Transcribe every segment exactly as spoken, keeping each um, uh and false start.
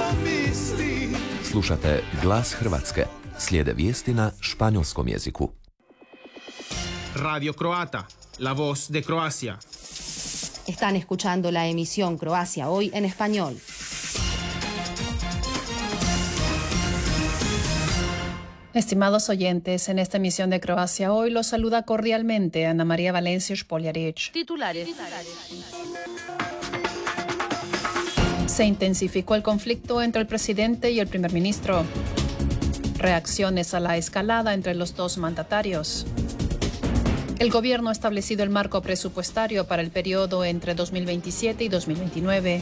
Slušate Glas Hrvatske. Slijede vijesti na španjolskom jeziku. Radio Croata, la voz de Croacia. Están escuchando la emisión Croacia Hoy en español. Estimados oyentes, en esta emisión de Croacia Hoy los saluda cordialmente Ana María Valencia Špoljarić. Titulares. Se intensificó el conflicto entre el presidente y el primer ministro. Reacciones a la escalada entre los dos mandatarios. El gobierno ha establecido el marco presupuestario para el periodo entre dos mil veintisiete y dos mil veintinueve.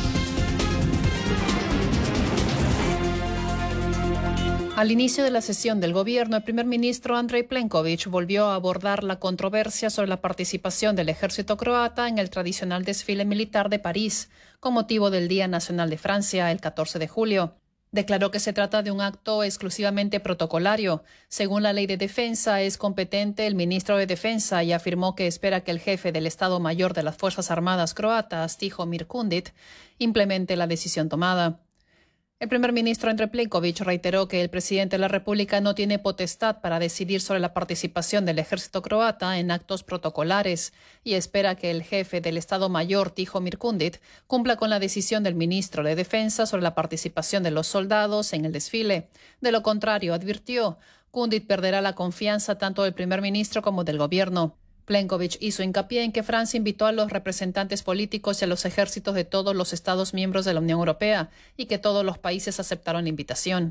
Al inicio de la sesión del gobierno, el primer ministro Andrej Plenković volvió a abordar la controversia sobre la participación del ejército croata en el tradicional desfile militar de París, con motivo del Día Nacional de Francia, el catorce de julio. Declaró que se trata de un acto exclusivamente protocolario. Según la ley de defensa, es competente el ministro de Defensa y afirmó que espera que el jefe del Estado Mayor de las Fuerzas Armadas croatas, Tihomir Kundit, implemente la decisión tomada. El primer ministro Andrej Plenković reiteró que el presidente de la República no tiene potestad para decidir sobre la participación del ejército croata en actos protocolares y espera que el jefe del Estado Mayor, Tihomir Kundit, cumpla con la decisión del ministro de Defensa sobre la participación de los soldados en el desfile. De lo contrario, advirtió, Kundit perderá la confianza tanto del primer ministro como del gobierno. Plenković hizo hincapié en que Francia invitó a los representantes políticos y a los ejércitos de todos los Estados miembros de la Unión Europea y que todos los países aceptaron la invitación.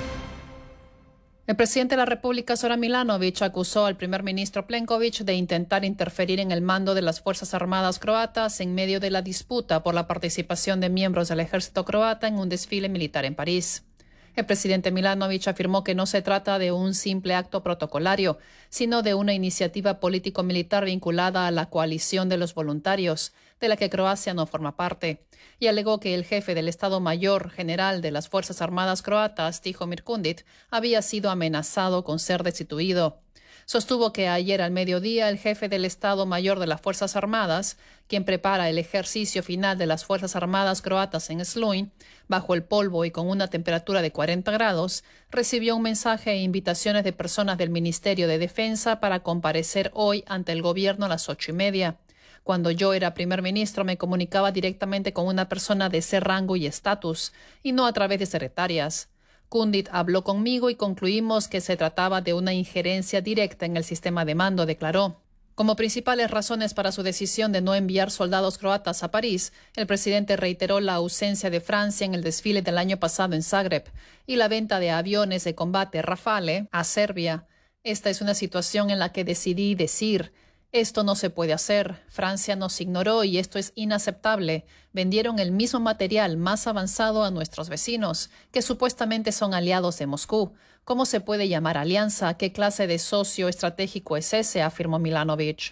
El presidente de la República, Zoran Milanović, acusó al primer ministro Plenković de intentar interferir en el mando de las Fuerzas Armadas croatas en medio de la disputa por la participación de miembros del ejército croata en un desfile militar en París. El presidente Milanović afirmó que no se trata de un simple acto protocolario, sino de una iniciativa político-militar vinculada a la coalición de los voluntarios, de la que Croacia no forma parte, y alegó que el jefe del Estado Mayor General de las Fuerzas Armadas croatas, Tihomir Kundit, había sido amenazado con ser destituido. Sostuvo que ayer al mediodía el jefe del Estado Mayor de las Fuerzas Armadas, quien prepara el ejercicio final de las Fuerzas Armadas croatas en Slunj, bajo el polvo y con una temperatura de cuarenta grados, recibió un mensaje e invitaciones de personas del Ministerio de Defensa para comparecer hoy ante el gobierno a las ocho y media. Cuando yo era primer ministro me comunicaba directamente con una persona de ese rango y estatus, y no a través de secretarias. Kundit habló conmigo y concluimos que se trataba de una injerencia directa en el sistema de mando, declaró. Como principales razones para su decisión de no enviar soldados croatas a París, el presidente reiteró la ausencia de Francia en el desfile del año pasado en Zagreb y la venta de aviones de combate Rafale a Serbia. Esta es una situación en la que decidí decir: esto no se puede hacer. Francia nos ignoró y esto es inaceptable. Vendieron el mismo material más avanzado a nuestros vecinos, que supuestamente son aliados de Moscú. ¿Cómo se puede llamar alianza? ¿Qué clase de socio estratégico es ese?, afirmó Milanović.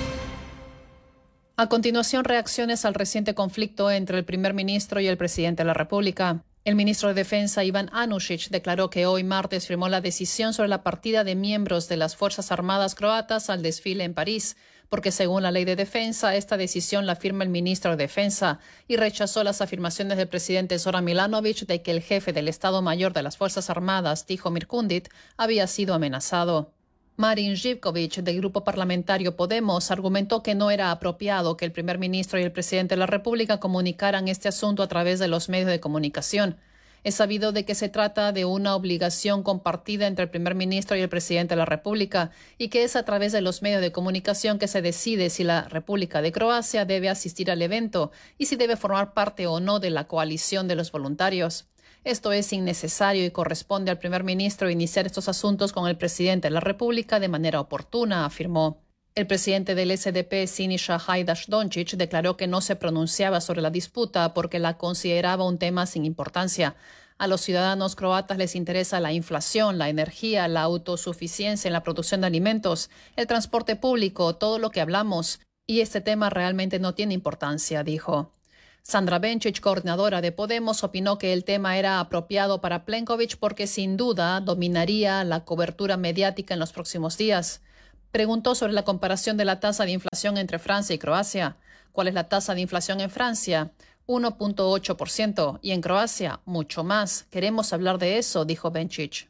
A continuación, reacciones al reciente conflicto entre el primer ministro y el presidente de la República. El ministro de Defensa, Ivan Anušić, declaró que hoy martes firmó la decisión sobre la partida de miembros de las Fuerzas Armadas croatas al desfile en París, porque según la ley de defensa, esta decisión la firma el ministro de Defensa y rechazó las afirmaciones del presidente Zoran Milanović de que el jefe del Estado Mayor de las Fuerzas Armadas, Tihomir Kundit, había sido amenazado. Marin Živković, del grupo parlamentario Podemos, argumentó que no era apropiado que el primer ministro y el presidente de la República comunicaran este asunto a través de los medios de comunicación. Es sabido de que se trata de una obligación compartida entre el primer ministro y el presidente de la República y que es a través de los medios de comunicación que se decide si la República de Croacia debe asistir al evento y si debe formar parte o no de la coalición de los voluntarios. Esto es innecesario y corresponde al primer ministro iniciar estos asuntos con el presidente de la República de manera oportuna, afirmó. El presidente del S D P, Siniša Hajdaš-Dončić, declaró que no se pronunciaba sobre la disputa porque la consideraba un tema sin importancia. A los ciudadanos croatas les interesa la inflación, la energía, la autosuficiencia en la producción de alimentos, el transporte público, todo lo que hablamos. Y este tema realmente no tiene importancia, dijo. Sandra Benčić, coordinadora de Podemos, opinó que el tema era apropiado para Plenković porque sin duda dominaría la cobertura mediática en los próximos días. Preguntó sobre la comparación de la tasa de inflación entre Francia y Croacia. ¿Cuál es la tasa de inflación en Francia? uno punto ocho por ciento, y en Croacia, mucho más. Queremos hablar de eso, dijo Benčić.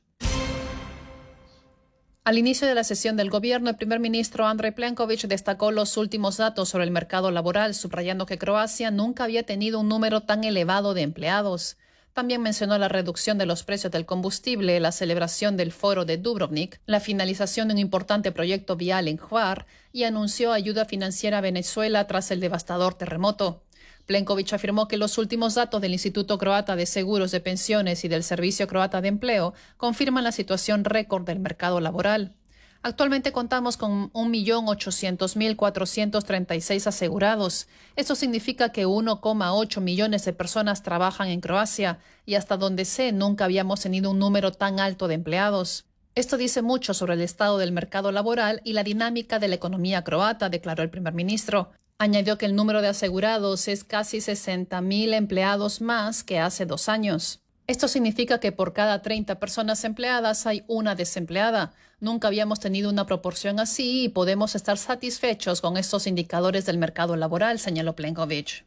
Al inicio de la sesión del gobierno, el primer ministro Andrej Plenković destacó los últimos datos sobre el mercado laboral, subrayando que Croacia nunca había tenido un número tan elevado de empleados. También mencionó la reducción de los precios del combustible, la celebración del foro de Dubrovnik, la finalización de un importante proyecto vial en Hvar y anunció ayuda financiera a Venezuela tras el devastador terremoto. Plenković afirmó que los últimos datos del Instituto Croata de Seguros de Pensiones y del Servicio Croata de Empleo confirman la situación récord del mercado laboral. Actualmente contamos con un millón ochocientos mil cuatrocientos treinta y seis asegurados. Esto significa que uno coma ocho millones de personas trabajan en Croacia y hasta donde sé nunca habíamos tenido un número tan alto de empleados. Esto dice mucho sobre el estado del mercado laboral y la dinámica de la economía croata, declaró el primer ministro. Añadió que el número de asegurados es casi sesenta mil empleados más que hace dos años. Esto significa que por cada treinta personas empleadas hay una desempleada. Nunca habíamos tenido una proporción así y podemos estar satisfechos con estos indicadores del mercado laboral, señaló Plenković.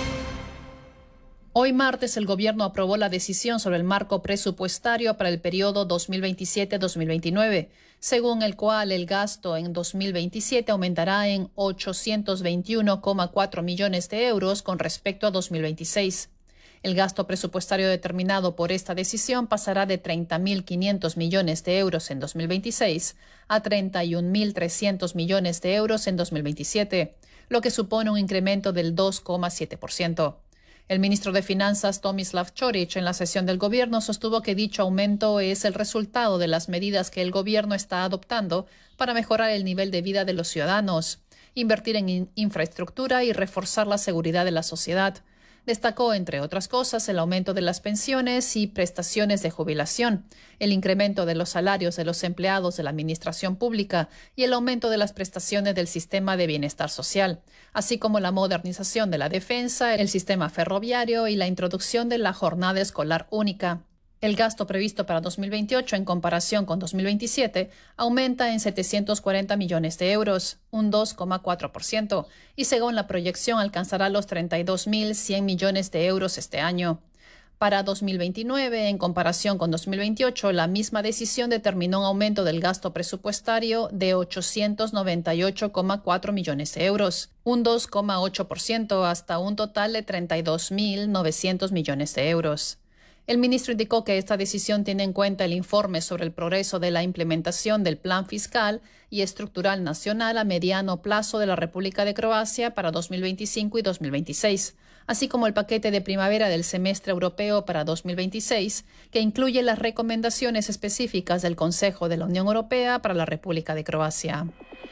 Hoy martes el gobierno aprobó la decisión sobre el marco presupuestario para el periodo dos mil veintisiete a dos mil veintinueve, según el cual el gasto en dos mil veintisiete aumentará en ochocientos veintiuno coma cuatro millones de euros con respecto a dos mil veintiséis. El gasto presupuestario determinado por esta decisión pasará de treinta mil quinientos millones de euros en dos mil veintiséis a treinta y un mil trescientos millones de euros en dos mil veintisiete, lo que supone un incremento del dos coma siete por ciento. El ministro de Finanzas, Tomislav Ćorić, en la sesión del gobierno sostuvo que dicho aumento es el resultado de las medidas que el gobierno está adoptando para mejorar el nivel de vida de los ciudadanos, invertir en in- infraestructura y reforzar la seguridad de la sociedad. Destacó, entre otras cosas, el aumento de las pensiones y prestaciones de jubilación, el incremento de los salarios de los empleados de la administración pública y el aumento de las prestaciones del sistema de bienestar social, así como la modernización de la defensa, el sistema ferroviario y la introducción de la jornada escolar única. El gasto previsto para dos mil veintiocho en comparación con dos mil veintisiete aumenta en setecientos cuarenta millones de euros, un dos coma cuatro por ciento, y según la proyección alcanzará los treinta y dos mil cien millones de euros este año. Para dos mil veintinueve, en comparación con dos mil veintiocho, la misma decisión determinó un aumento del gasto presupuestario de ochocientos noventa y ocho coma cuatro millones de euros, un dos coma ocho por ciento, hasta un total de treinta y dos mil novecientos millones de euros. El ministro indicó que esta decisión tiene en cuenta el informe sobre el progreso de la implementación del Plan Fiscal y Estructural Nacional a mediano plazo de la República de Croacia para dos mil veinticinco y dos mil veintiséis, así como el paquete de primavera del semestre europeo para dos mil veintiséis, que incluye las recomendaciones específicas del Consejo de la Unión Europea para la República de Croacia.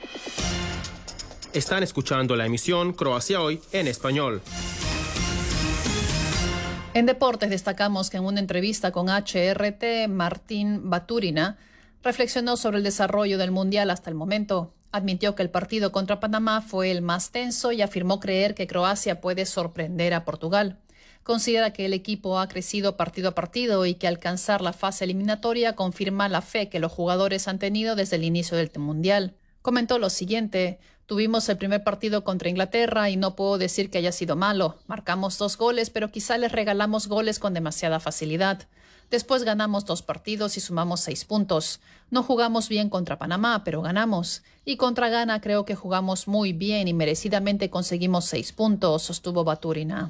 Están escuchando la emisión Croacia Hoy en español. En deportes destacamos que en una entrevista con H R T, Martín Baturina reflexionó sobre el desarrollo del Mundial hasta el momento. Admitió que el partido contra Panamá fue el más tenso y afirmó creer que Croacia puede sorprender a Portugal. Considera que el equipo ha crecido partido a partido y que alcanzar la fase eliminatoria confirma la fe que los jugadores han tenido desde el inicio del Mundial. Comentó lo siguiente: tuvimos el primer partido contra Inglaterra y no puedo decir que haya sido malo. Marcamos dos goles, pero quizá les regalamos goles con demasiada facilidad. Después ganamos dos partidos y sumamos seis puntos. No jugamos bien contra Panamá, pero ganamos. Y contra Ghana creo que jugamos muy bien y merecidamente conseguimos seis puntos, sostuvo Baturina.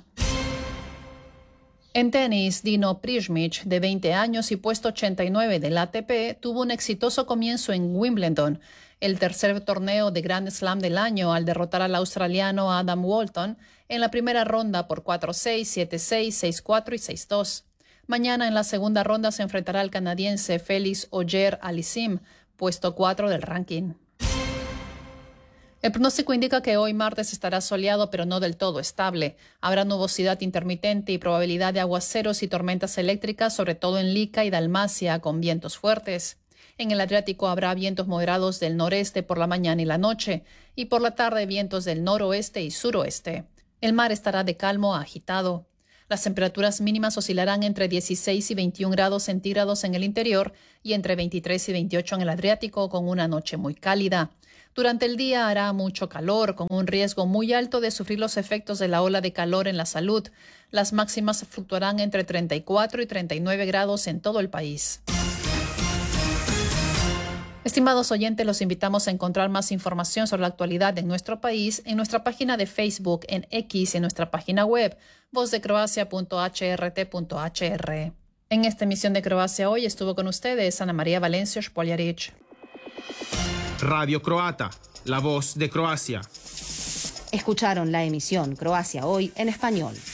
En tenis, Dino Prizmic, de veinte años y puesto ochenta y nueve del A T P, tuvo un exitoso comienzo en Wimbledon, el tercer torneo de Grand Slam del año, al derrotar al australiano Adam Walton en la primera ronda por cuatro seis, siete seis, seis cuatro y seis dos. Mañana en la segunda ronda se enfrentará al canadiense Félix Auger-Aliassime, puesto cuatro del ranking. El pronóstico indica que hoy martes estará soleado pero no del todo estable. Habrá nubosidad intermitente y probabilidad de aguaceros y tormentas eléctricas, sobre todo en Lica y Dalmacia, con vientos fuertes. En el Adriático habrá vientos moderados del noreste por la mañana y la noche, y por la tarde vientos del noroeste y suroeste. El mar estará de calmo a agitado. Las temperaturas mínimas oscilarán entre dieciséis y veintiún grados centígrados en el interior y entre veintitrés y veintiocho en el Adriático, con una noche muy cálida. Durante el día hará mucho calor, con un riesgo muy alto de sufrir los efectos de la ola de calor en la salud. Las máximas fluctuarán entre treinta y cuatro y treinta y nueve grados en todo el país. Estimados oyentes, los invitamos a encontrar más información sobre la actualidad en nuestro país en nuestra página de Facebook, en X y en nuestra página web, voz de croacia punto h r t punto h r. En esta emisión de Croacia Hoy estuvo con ustedes Ana María Valencia Špoljarić. Radio Croata, la voz de Croacia. Escucharon la emisión Croacia Hoy en español.